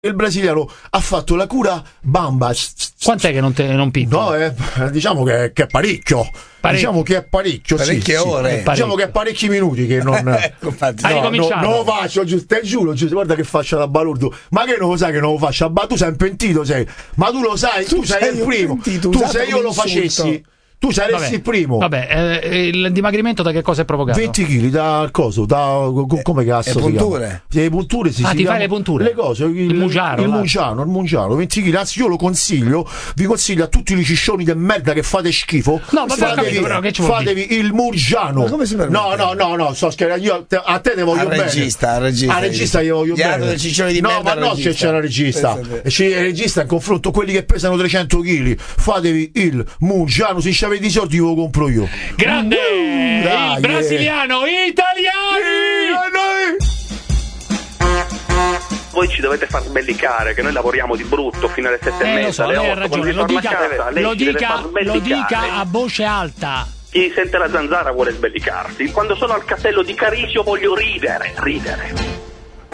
Il brasiliano ha fatto la cura bamba. Quant'è che non picchi? No, diciamo che è parecchio. Diciamo che è parecchio. Parecchie ore. Diciamo che è parecchi minuti che non. Hai ricominciato? Non lo faccio, te giuro, guarda che faccia da balordo. Ma che non lo sai che non lo faccio? Tu sei un pentito, sei. Ma tu lo sai, tu sei il primo. Tu se io lo facessi. Tu saresti il primo. Vabbè, il dimagrimento da che cosa è provocato? 20 kg da coso, come cazzo si punture? Le punture si ti fai le punture? Le cose, il mugiano, 20 kg. Anzi, io lo consiglio, vi consiglio a tutti i ciccioni di merda che fate schifo. No, fatevi il mugiano. Ma come si permette? No, sto scherzando, io a te ne voglio bene. Al regista gli voglio bene. Del ciccione di merda. No, ma no, c'è il regista. Il regista in confronto a quelli che pesano 300 kg. Fatevi il mugiano, se avete i soldi ve lo compro io. Grande! Il brasiliano italiani! Voi ci dovete far sbellicare che noi lavoriamo di brutto fino alle 7:30. Lo so, lei ha ragione, lo dica a voce alta. Chi sente la zanzara vuole sbellicarsi. Quando sono al castello di Carisio voglio ridere.